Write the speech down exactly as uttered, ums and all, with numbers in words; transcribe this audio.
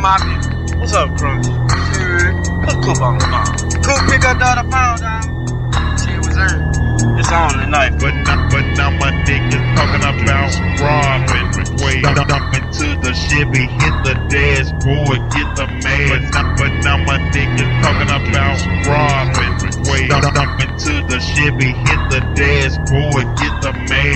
my view. What's up, Crunch? Shit. Put Coop on the phone. Coop, pick up the other phone, dog. Shit was earned. It's on tonight. But now, but now my niggas talking about robbing. Wait, jump into the Chevy, hit the dashboard, get the man. But now, but now my niggas talking about robbing. Wait, jump into the Chevy, hit the dashboard,